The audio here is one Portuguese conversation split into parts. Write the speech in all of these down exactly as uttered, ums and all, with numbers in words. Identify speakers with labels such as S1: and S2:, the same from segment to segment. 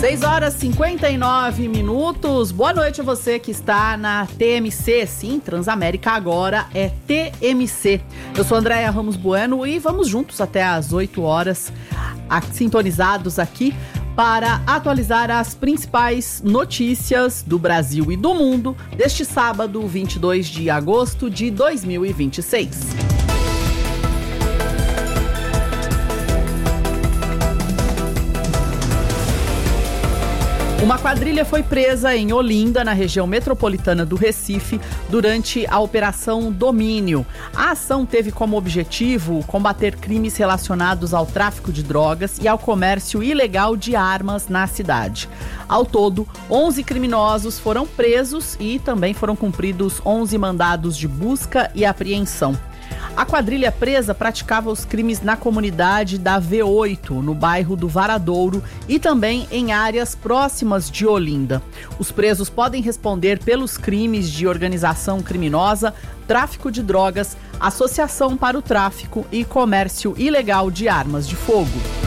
S1: seis horas e cinquenta e nove minutos. Boa noite a você que está na T M C. Sim, Transamérica agora é T M C. Eu sou Andréia Ramos Bueno e vamos juntos até às oito horas, sintonizados aqui para atualizar as principais notícias do Brasil e do mundo deste sábado, vinte e dois de agosto de dois mil e vinte e seis. Uma quadrilha foi presa em Olinda, na região metropolitana do Recife, durante a Operação Domínio. A ação teve como objetivo combater crimes relacionados ao tráfico de drogas e ao comércio ilegal de armas na cidade. Ao todo, onze criminosos foram presos e também foram cumpridos onze mandados de busca e apreensão. A quadrilha presa praticava os crimes na comunidade da V oito, no bairro do Varadouro e também em áreas próximas de Olinda. Os presos podem responder pelos crimes de organização criminosa, tráfico de drogas, associação para o tráfico e comércio ilegal de armas de fogo.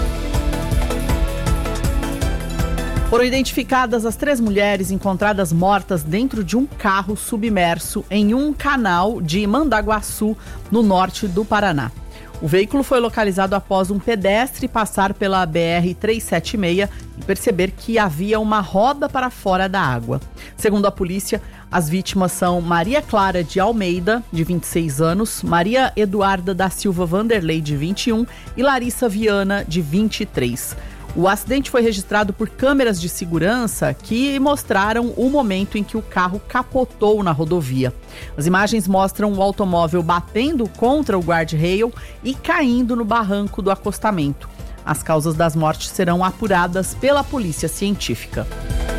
S1: Foram identificadas as três mulheres encontradas mortas dentro de um carro submerso em um canal de Mandaguaçu, no norte do Paraná. O veículo foi localizado após um pedestre passar pela B R trezentos e setenta e seis e perceber que havia uma roda para fora da água. Segundo a polícia, as vítimas são Maria Clara de Almeida, de vinte e seis anos, Maria Eduarda da Silva Vanderlei, de vinte e um, e Larissa Viana, de vinte e três. O acidente foi registrado por câmeras de segurança que mostraram o momento em que o carro capotou na rodovia. As imagens mostram o automóvel batendo contra o guardrail e caindo no barranco do acostamento. As causas das mortes serão apuradas pela Polícia Científica.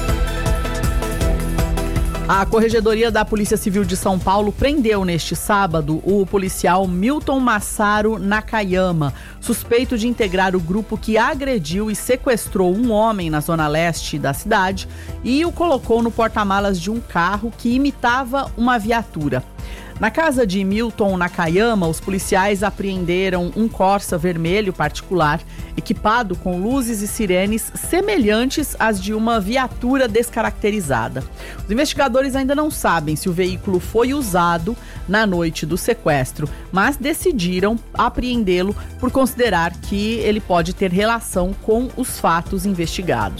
S1: A Corregedoria da Polícia Civil de São Paulo prendeu neste sábado o policial Milton Massaro Nakayama, suspeito de integrar o grupo que agrediu e sequestrou um homem na zona leste da cidade e o colocou no porta-malas de um carro que imitava uma viatura. Na casa de Milton Nakayama, os policiais apreenderam um Corsa vermelho particular, equipado com luzes e sirenes semelhantes às de uma viatura descaracterizada. Os investigadores ainda não sabem se o veículo foi usado na noite do sequestro, mas decidiram apreendê-lo por considerar que ele pode ter relação com os fatos investigados.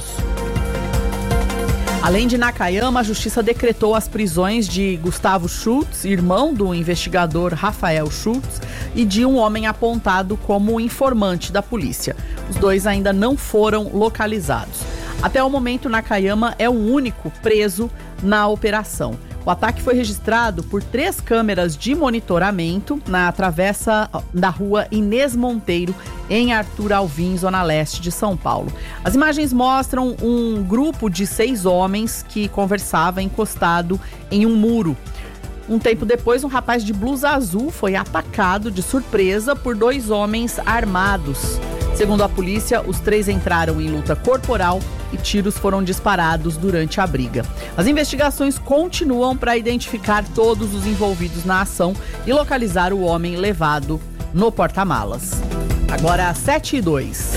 S1: Além de Nakayama, a justiça decretou as prisões de Gustavo Schultz, irmão do investigador Rafael Schultz, e de um homem apontado como informante da polícia. Os dois ainda não foram localizados. Até o momento, Nakayama é o único preso na operação. O ataque foi registrado por três câmeras de monitoramento na travessa da rua Inês Monteiro, em Arthur Alvim, zona leste de São Paulo. As imagens mostram um grupo de seis homens que conversava encostado em um muro. Um tempo depois, um rapaz de blusa azul foi atacado de surpresa por dois homens armados. Segundo a polícia, os três entraram em luta corporal e tiros foram disparados durante a briga. As investigações continuam para identificar todos os envolvidos na ação e localizar o homem levado no porta-malas. Agora, sete e dois.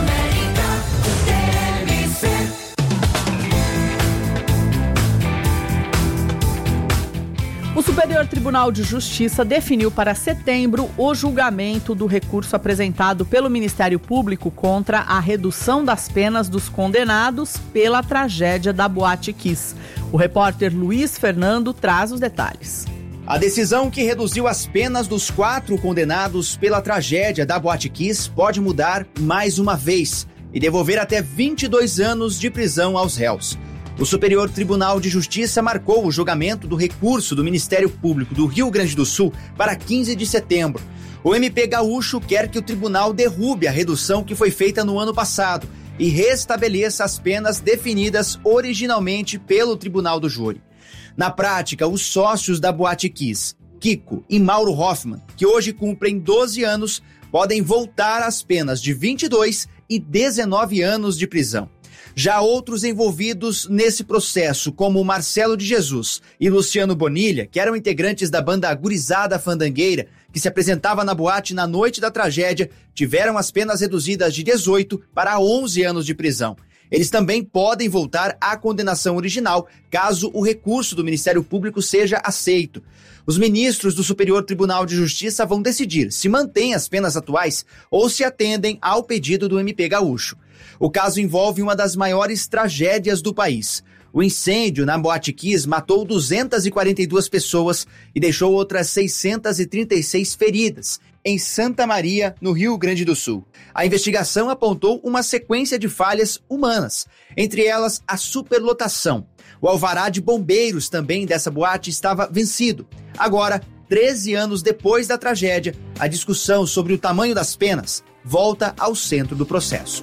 S1: O Superior Tribunal de Justiça definiu para setembro o julgamento do recurso apresentado pelo Ministério Público contra a redução das penas dos condenados pela tragédia da Boate Kiss. O repórter Luiz Fernando traz os detalhes.
S2: A decisão que reduziu as penas dos quatro condenados pela tragédia da Boate Kiss pode mudar mais uma vez e devolver até vinte e dois anos de prisão aos réus. O Superior Tribunal de Justiça marcou o julgamento do recurso do Ministério Público do Rio Grande do Sul para quinze de setembro. O M P gaúcho quer que o tribunal derrube a redução que foi feita no ano passado e restabeleça as penas definidas originalmente pelo Tribunal do Júri. Na prática, os sócios da Boate Kiss, Kiko e Mauro Hoffman, que hoje cumprem doze anos, podem voltar às penas de vinte e dois e dezenove anos de prisão. Já outros envolvidos nesse processo, como Marcelo de Jesus e Luciano Bonilha, que eram integrantes da banda Gurizada Fandangueira, que se apresentava na boate na noite da tragédia, tiveram as penas reduzidas de dezoito para onze anos de prisão. Eles também podem voltar à condenação original, caso o recurso do Ministério Público seja aceito. Os ministros do Superior Tribunal de Justiça vão decidir se mantêm as penas atuais ou se atendem ao pedido do M P Gaúcho. O caso envolve uma das maiores tragédias do país. O incêndio na Boate Kiss matou duzentas e quarenta e duas pessoas e deixou outras seiscentas e trinta e seis feridas, em Santa Maria, no Rio Grande do Sul. A investigação apontou uma sequência de falhas humanas, entre elas a superlotação. O alvará de bombeiros também dessa boate estava vencido. Agora, treze anos depois da tragédia, a discussão sobre o tamanho das penas volta ao centro do processo.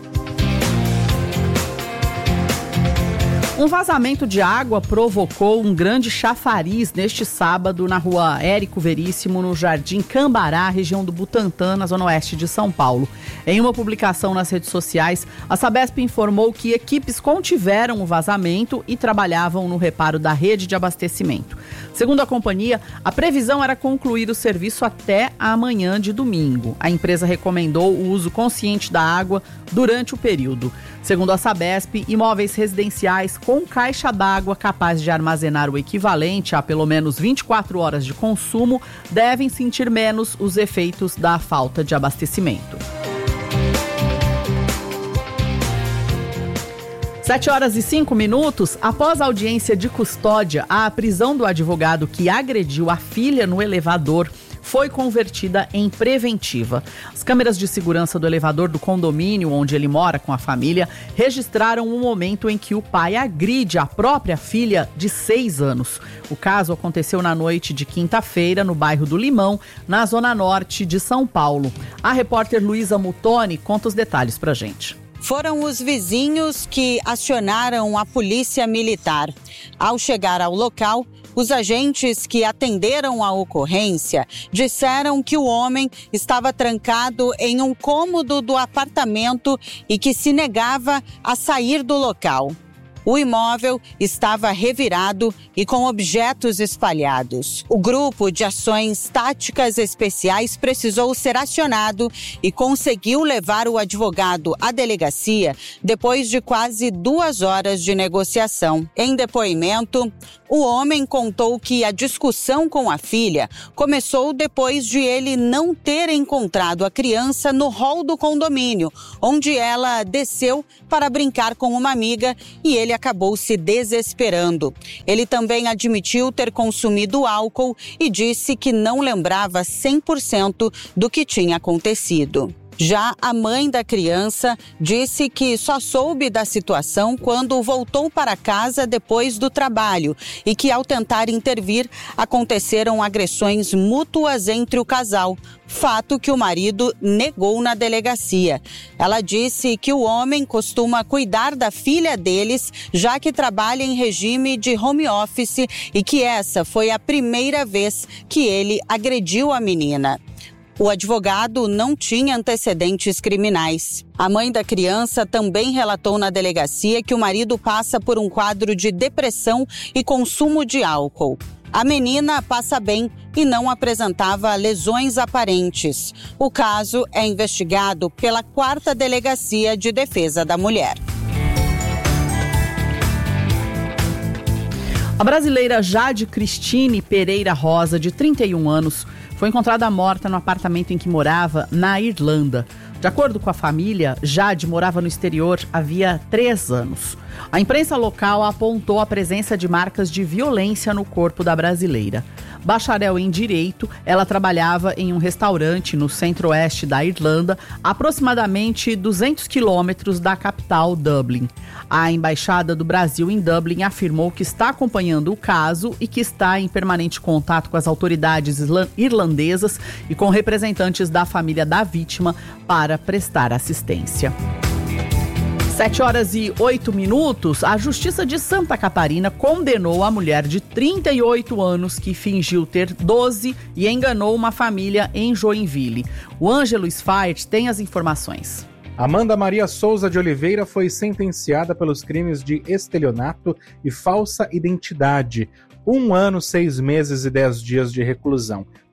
S1: Um vazamento de água provocou um grande chafariz neste sábado na rua Érico Veríssimo, no Jardim Cambará, região do Butantã, na zona oeste de São Paulo. Em uma publicação nas redes sociais, a Sabesp informou que equipes contiveram o vazamento e trabalhavam no reparo da rede de abastecimento. Segundo a companhia, a previsão era concluir o serviço até amanhã de domingo. A empresa recomendou o uso consciente da água durante o período. Segundo a Sabesp, imóveis residenciais com caixa d'água capaz de armazenar o equivalente a pelo menos vinte e quatro horas de consumo devem sentir menos os efeitos da falta de abastecimento. Sete horas e cinco minutos, após a audiência de custódia, a prisão do advogado que agrediu a filha no elevador foi convertida em preventiva. As câmeras de segurança do elevador do condomínio onde ele mora com a família registraram um momento em que o pai agride a própria filha de seis anos. O caso aconteceu na noite de quinta-feira no bairro do Limão, na zona norte de São Paulo. A repórter Luísa Mutoni conta os detalhes pra gente.
S3: Foram os vizinhos que acionaram a polícia militar. Ao chegar ao local, os agentes que atenderam a ocorrência disseram que o homem estava trancado em um cômodo do apartamento e que se negava a sair do local. O imóvel estava revirado e com objetos espalhados. O grupo de ações táticas especiais precisou ser acionado e conseguiu levar o advogado à delegacia depois de quase duas horas de negociação. Em depoimento, o homem contou que a discussão com a filha começou depois de ele não ter encontrado a criança no hall do condomínio, onde ela desceu para brincar com uma amiga e ele acabou se desesperando. Ele também admitiu ter consumido álcool e disse que não lembrava cem por cento do que tinha acontecido. Já a mãe da criança disse que só soube da situação quando voltou para casa depois do trabalho e que, ao tentar intervir, aconteceram agressões mútuas entre o casal, fato que o marido negou na delegacia. Ela disse que o homem costuma cuidar da filha deles, já que trabalha em regime de home office e que essa foi a primeira vez que ele agrediu a menina. O advogado não tinha antecedentes criminais. A mãe da criança também relatou na delegacia que o marido passa por um quadro de depressão e consumo de álcool. A menina passa bem e não apresentava lesões aparentes. O caso é investigado pela quarta Delegacia de Defesa da Mulher.
S1: A brasileira Jade Cristine Pereira Rosa, de trinta e um anos, foi encontrada morta no apartamento em que morava, na Irlanda. De acordo com a família, Jade morava no exterior havia três anos. A imprensa local apontou a presença de marcas de violência no corpo da brasileira. Bacharel em Direito, ela trabalhava em um restaurante no centro-oeste da Irlanda, aproximadamente duzentos quilômetros da capital, Dublin. A Embaixada do Brasil em Dublin afirmou que está acompanhando o caso e que está em permanente contato com as autoridades irlandesas e com representantes da família da vítima para prestar assistência. Sete horas e oito minutos, a Justiça de Santa Catarina condenou a mulher de trinta e oito anos que fingiu ter doze e enganou uma família em Joinville. O Ângelo Sfart tem as informações.
S4: Amanda Maria Souza de Oliveira foi sentenciada pelos crimes de estelionato e falsa identidade. Um ano, seis meses e dez dias de reclusão.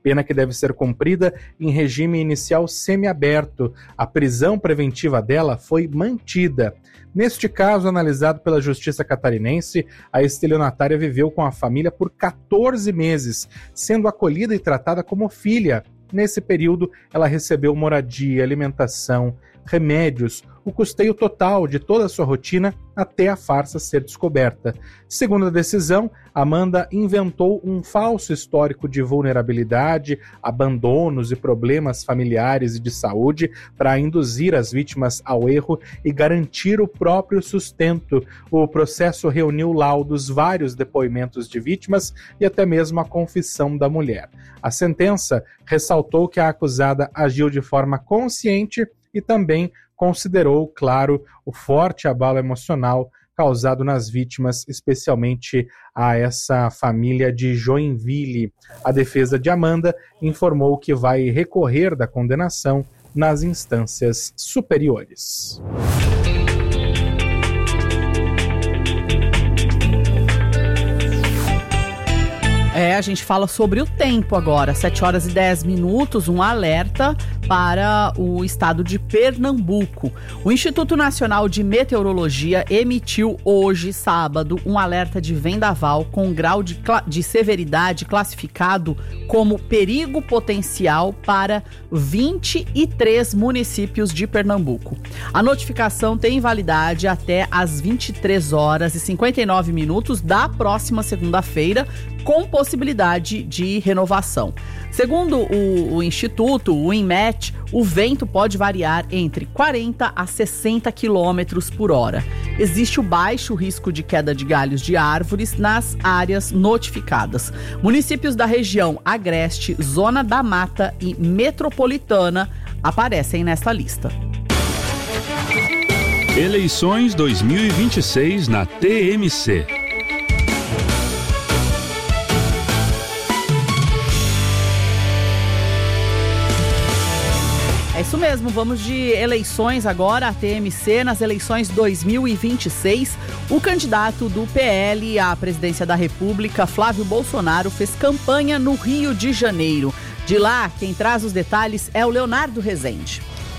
S4: pena que deve ser cumprida em regime inicial semiaberto. A prisão preventiva dela foi mantida. Neste caso, analisado pela Justiça Catarinense, a estelionatária viveu com a família por quatorze meses, sendo acolhida e tratada como filha. Nesse período, ela recebeu moradia, alimentação, remédios, o custeio total de toda a sua rotina até a farsa ser descoberta. Segundo a decisão, Amanda inventou um falso histórico de vulnerabilidade, abandonos e problemas familiares e de saúde para induzir as vítimas ao erro e garantir o próprio sustento. O processo reuniu laudos, vários depoimentos de vítimas e até mesmo a confissão da mulher. A sentença ressaltou que a acusada agiu de forma consciente e também considerou, claro, o forte abalo emocional causado nas vítimas, especialmente a essa família de Joinville. A defesa de Amanda informou que vai recorrer da condenação nas instâncias superiores.
S1: É, a gente fala sobre o tempo agora, sete horas e dez minutos, um alerta para o estado de Pernambuco. O Instituto Nacional de Meteorologia emitiu hoje, sábado, um alerta de vendaval com grau de, de severidade classificado como perigo potencial para vinte e três municípios de Pernambuco. A notificação tem validade até às vinte e três horas e cinquenta e nove minutos da próxima segunda-feira, com possibilidade de renovação. Segundo o, o Instituto, o INMET, o vento pode variar entre quarenta a sessenta quilômetros por hora. Existe o baixo risco de queda de galhos de árvores nas áreas notificadas. Municípios da região Agreste, Zona da Mata e Metropolitana aparecem nesta lista.
S5: Eleições dois mil e vinte e seis na T M C.
S1: É isso mesmo, vamos de eleições agora, a T M C, nas eleições dois mil e vinte e seis. O candidato do P L à presidência da República, Flávio Bolsonaro, fez campanha no Rio de Janeiro. De lá, quem traz os detalhes é o Leonardo Rezende.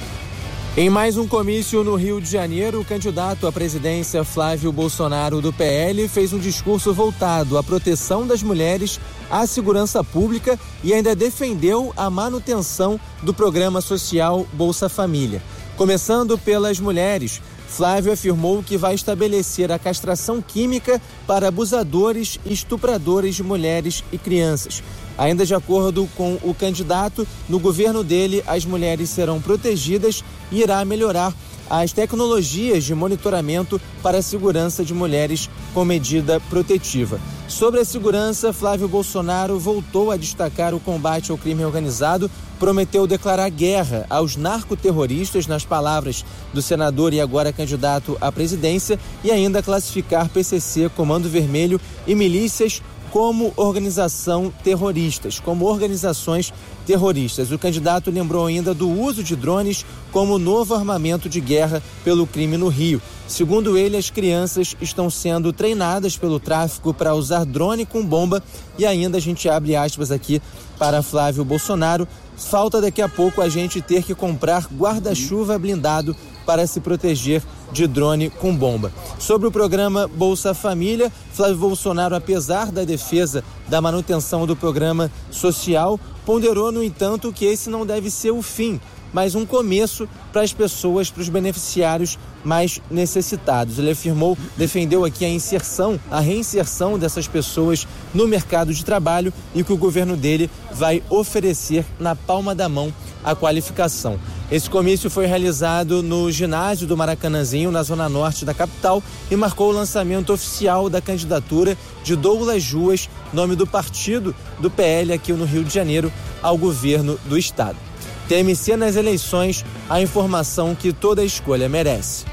S6: Em mais um comício no Rio de Janeiro, o candidato à presidência Flávio Bolsonaro do P L fez um discurso voltado à proteção das mulheres, à segurança pública e ainda defendeu a manutenção do programa social Bolsa Família. Começando pelas mulheres, Flávio afirmou que vai estabelecer a castração química para abusadores e estupradores de mulheres e crianças. Ainda de acordo com o candidato, no governo dele, as mulheres serão protegidas e irá melhorar as tecnologias de monitoramento para a segurança de mulheres com medida protetiva. Sobre a segurança, Flávio Bolsonaro voltou a destacar o combate ao crime organizado, prometeu declarar guerra aos narcoterroristas, nas palavras do senador e agora candidato à presidência, e ainda classificar P C C, Comando Vermelho e milícias como organização terroristas, como organizações terroristas. O candidato lembrou ainda do uso de drones como novo armamento de guerra pelo crime no Rio. Segundo ele, as crianças estão sendo treinadas pelo tráfico para usar drone com bomba e ainda a gente abre aspas aqui para Flávio Bolsonaro. Falta daqui a pouco a gente ter que comprar guarda-chuva blindado para se proteger de drone com bomba. Sobre o programa Bolsa Família, Flávio Bolsonaro, apesar da defesa da manutenção do programa social, ponderou, no entanto, que esse não deve ser o fim, mas um começo para as pessoas, para os beneficiários mais necessitados. Ele afirmou, defendeu aqui a inserção, a reinserção dessas pessoas no mercado de trabalho e que o governo dele vai oferecer na palma da mão a qualificação. Esse comício foi realizado no ginásio do Maracanãzinho, na zona norte da capital, e marcou o lançamento oficial da candidatura de Douglas Ruas, nome do partido do P L aqui no Rio de Janeiro, ao governo do estado. T M C nas eleições, a informação que toda escolha merece.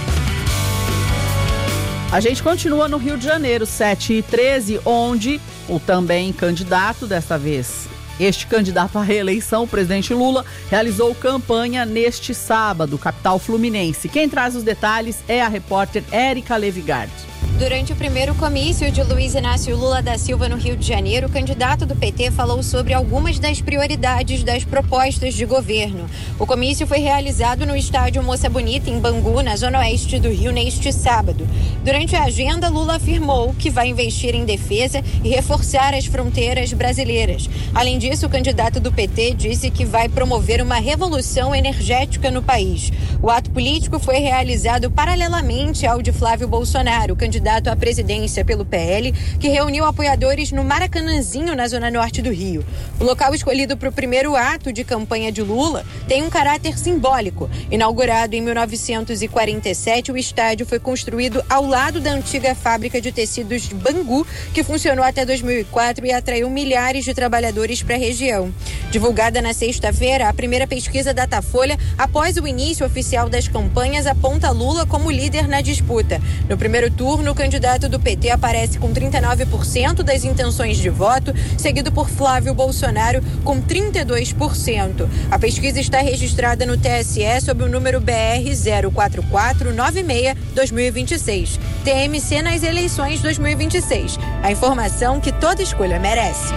S1: A gente continua no Rio de Janeiro, sete e treze, onde o também candidato, desta vez este candidato à reeleição, o presidente Lula, realizou campanha neste sábado, capital fluminense. Quem traz os detalhes é a repórter Érica Levigard.
S7: Durante o primeiro comício de Luiz Inácio Lula da Silva no Rio de Janeiro, o candidato do P T falou sobre algumas das prioridades das propostas de governo. O comício foi realizado no estádio Moça Bonita, em Bangu, na zona oeste do Rio, neste sábado. Durante a agenda, Lula afirmou que vai investir em defesa e reforçar as fronteiras brasileiras. Além disso, o candidato do P T disse que vai promover uma revolução energética no país. O ato político foi realizado paralelamente ao de Flávio Bolsonaro, candidato à presidência pelo P L, que reuniu apoiadores no Maracanãzinho, na zona norte do Rio. O local escolhido para o primeiro ato de campanha de Lula tem um caráter simbólico. Inaugurado em mil novecentos e quarenta e sete, o estádio foi construído ao lado da antiga fábrica de tecidos de Bangu, que funcionou até dois mil e quatro e atraiu milhares de trabalhadores para a região. Divulgada na sexta-feira, a primeira pesquisa Datafolha, após o início oficial das campanhas, aponta Lula como líder na disputa. No primeiro turno, o candidato do P T aparece com trinta e nove por cento das intenções de voto, seguido por Flávio Bolsonaro com trinta e dois por cento. A pesquisa está registrada no T S E sob o número B R zero quatro quatro nove seis barra dois mil e vinte e seis. T M C nas eleições dois mil e vinte e seis. A informação que toda escolha merece.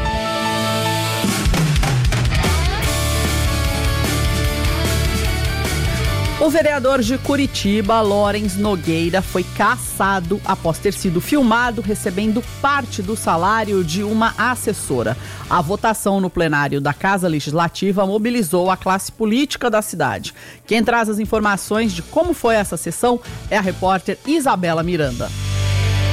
S1: O vereador de Curitiba, Lawrence Nogueira, foi cassado após ter sido filmado recebendo parte do salário de uma assessora. A votação no plenário da Casa Legislativa mobilizou a classe política da cidade. Quem traz as informações de como foi essa sessão é a repórter Isabela Miranda.